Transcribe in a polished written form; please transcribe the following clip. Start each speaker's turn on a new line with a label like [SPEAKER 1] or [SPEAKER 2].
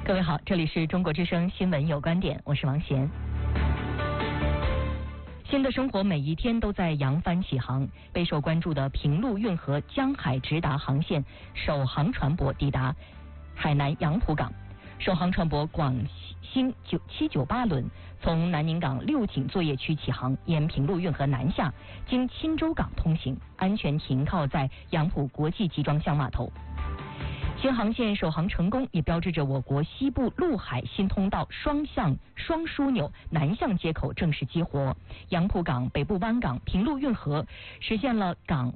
[SPEAKER 1] 各位好，这里是中国之声新闻有观点，我是王贤。新的生活每一天都在扬帆起航，备受关注的平陆运河江海直达航线首航船舶抵达海南杨浦港。首航船舶广兴9798轮从南宁港六井作业区起航，沿平陆运河南下，经钦州港通行，安全停靠在杨浦国际集装箱码头。新航线首航成功，也标志着我国西部陆海新通道双向双枢纽南向接口正式激活，杨浦港、北部湾港、平陆运河实现了港